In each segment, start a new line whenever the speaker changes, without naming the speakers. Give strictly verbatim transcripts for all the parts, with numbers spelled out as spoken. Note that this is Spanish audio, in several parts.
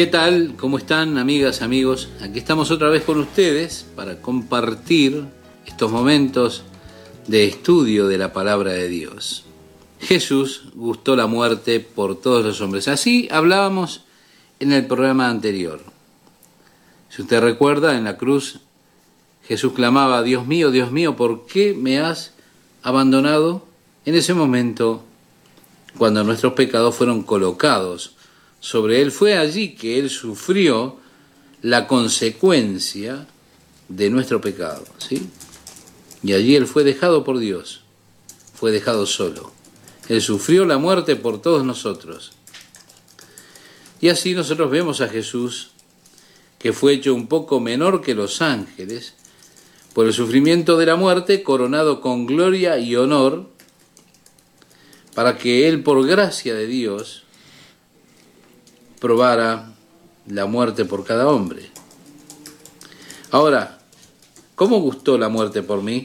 ¿Qué tal? ¿Cómo están, amigas, amigos? Aquí estamos otra vez con ustedes para compartir estos momentos de estudio de la palabra de Dios. Jesús gustó la muerte por todos los hombres. Así hablábamos en el programa anterior. Si usted recuerda, en la cruz Jesús clamaba: Dios mío, Dios mío, ¿por qué me has abandonado? En ese momento, cuando nuestros pecados fueron colocados sobre él, fue allí que él sufrió la consecuencia de nuestro pecado, ¿sí? Y allí él fue dejado por Dios, fue dejado solo. Él sufrió la muerte por todos nosotros. Y así nosotros vemos a Jesús, que fue hecho un poco menor que los ángeles, por el sufrimiento de la muerte, coronado con gloria y honor, para que él, por gracia de Dios, probara la muerte por cada hombre. Ahora, ¿cómo gustó la muerte por mí?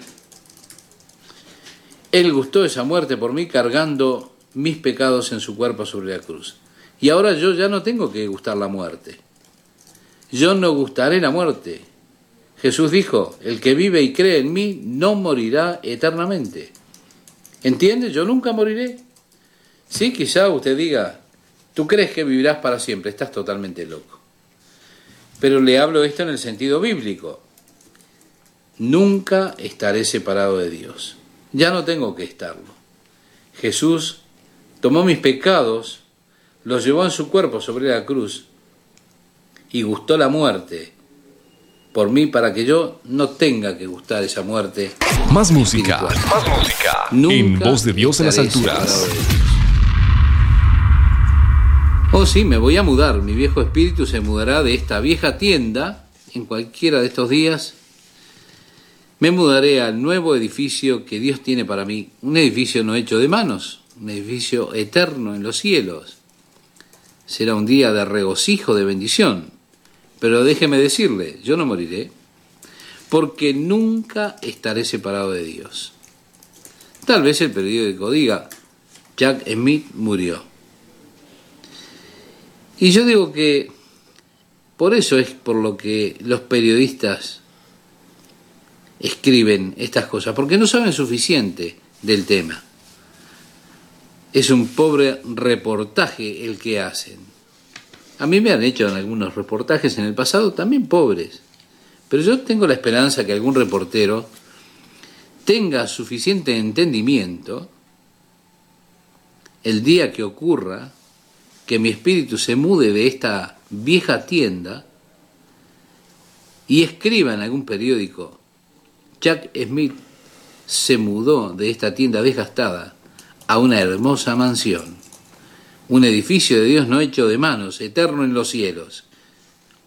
Él gustó esa muerte por mí cargando mis pecados en su cuerpo sobre la cruz. Y ahora yo ya no tengo que gustar la muerte. Yo no gustaré la muerte. Jesús dijo: el que vive y cree en mí no morirá eternamente. ¿Entiende? Yo nunca moriré. Sí, quizá usted diga: tú crees que vivirás para siempre, estás totalmente loco. Pero le hablo esto en el sentido bíblico. Nunca estaré separado de Dios. Ya no tengo que estarlo. Jesús tomó mis pecados, los llevó en su cuerpo sobre la cruz y gustó la muerte por mí, para que yo no tenga que gustar esa muerte.
Más música, más música. Nunca en Voz de Dios en las alturas.
Oh sí, me voy a mudar. Mi viejo espíritu se mudará de esta vieja tienda en cualquiera de estos días. Me mudaré al nuevo edificio que Dios tiene para mí. Un edificio no hecho de manos, un edificio eterno en los cielos. Será un día de regocijo, de bendición. Pero déjeme decirle, yo no moriré, porque nunca estaré separado de Dios. Tal vez el periódico diga: Jack Smith murió. Y yo digo que por eso es por lo que los periodistas escriben estas cosas, porque no saben suficiente del tema. Es un pobre reportaje el que hacen. A mí me han hecho en algunos reportajes en el pasado también pobres, pero yo tengo la esperanza que algún reportero tenga suficiente entendimiento el día que ocurra que mi espíritu se mude de esta vieja tienda y escriba en algún periódico: Jack Smith se mudó de esta tienda desgastada a una hermosa mansión, un edificio de Dios no hecho de manos, eterno en los cielos.